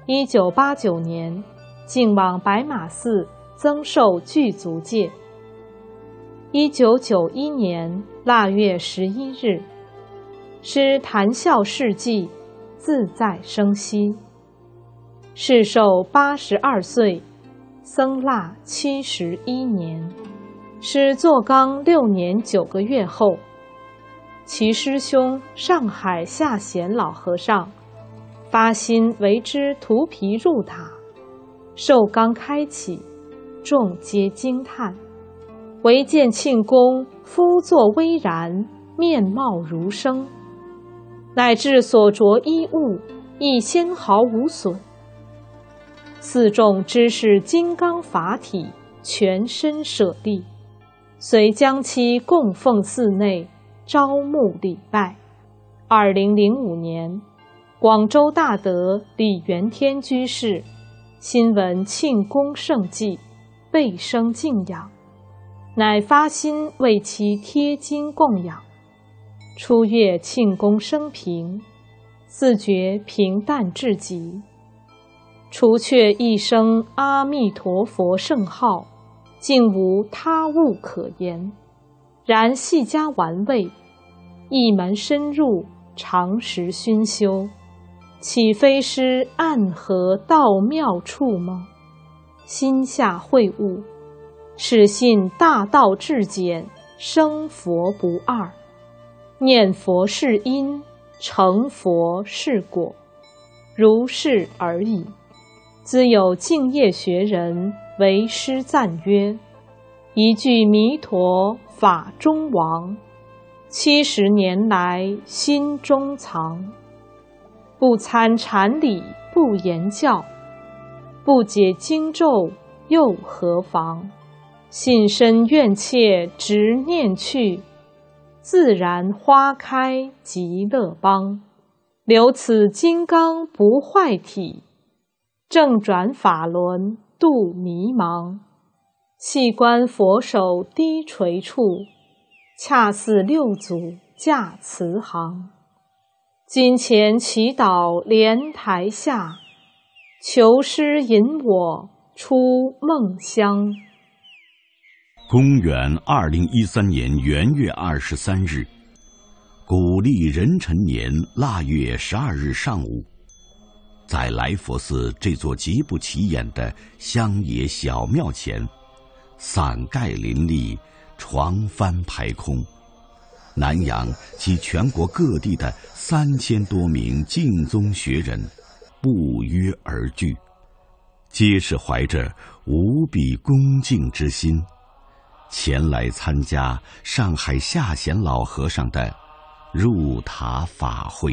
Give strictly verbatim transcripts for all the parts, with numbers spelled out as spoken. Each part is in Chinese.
一九八九年，竟往白马寺增寿具足戒。一九九一年腊月十一日，师谈笑事迹，自在生息。世寿八十二岁，僧腊七十一年。师坐缸六年九个月后，其师兄上海下贤老和尚发心为之涂皮入塔，寿缸开启，众皆惊叹。唯见庆公肤作微然，面貌如生，乃至所着衣物亦纤毫无损。四众知是金刚法体，全身舍利，遂将其供奉寺内，招募礼拜。二零零五年，广州大德李元天居士新闻庆功盛迹，倍生敬仰，乃发心为其贴经供养。初阅庆功生平，自觉平淡至极，除却一声阿弥陀佛圣号，竟无他物可言。然细加玩味，一门深入，常时熏修，岂非师暗合道妙处吗？心下会悟，始信大道至简，生佛不二。念佛是因，成佛是果，如是而已。兹有净业学人为师赞曰：一句弥陀法中王，七十年来心中藏。不参禅理不言教，不解经咒又何妨？信身愿切执念去，自然花开极乐邦。留此金刚不坏体，正转法轮度迷茫。细观佛手低垂处，恰似六祖驾慈航。金钱祈祷莲台下，求师引我出梦乡。 公元二零一三年元月二十三日，古历壬辰年腊月十二日上午，在来佛寺这座极不起眼的乡野小庙前，伞盖林立，床幡排空，南洋及全国各地的三千多名净宗学人不约而聚，皆是怀着无比恭敬之心，前来参加上海下贤老和尚的入塔法会。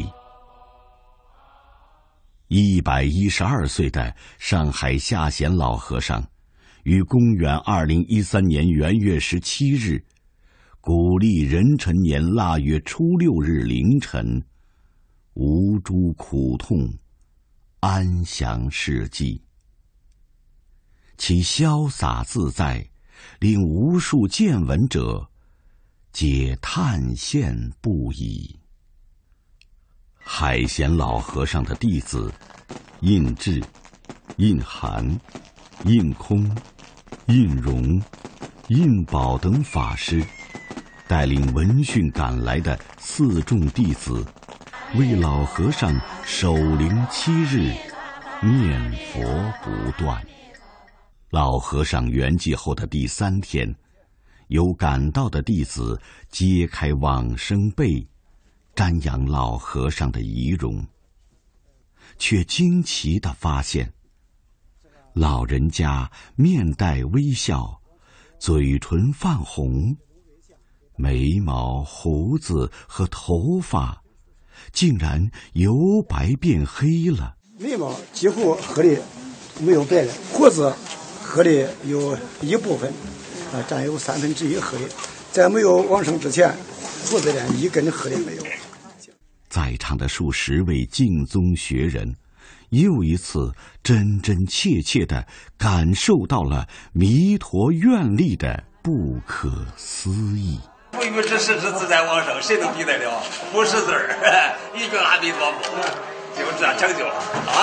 一百一十二岁的上海下贤老和尚，于公元二零一三年元月十七日，古历壬辰年腊月初六日凌晨，无诸苦痛，安详逝迹。其潇洒自在，令无数见闻者皆叹羡不已。海贤老和尚的弟子印智、印涵、印空、印容、印宝等法师，带领闻讯赶来的四众弟子，为老和尚守灵七日，念佛不断。老和尚圆寂后的第三天，有赶到的弟子揭开往生被，瞻仰老和尚的遗容，却惊奇地发现，老人家面带微笑，嘴唇泛红，眉毛、胡子和头发竟然由白变黑了。 眉毛几乎黑的没有白了，胡子黑的有一部分，啊，占有三分之一黑的。在没有往生之前，胡子连一根黑的没有。 在场的数十位净宗学人，又一次真真切切地感受到了弥陀愿力的不可思议。 不与之实之自在往生，谁能比得了？不识字儿，一句阿弥陀佛，就这样成就了啊！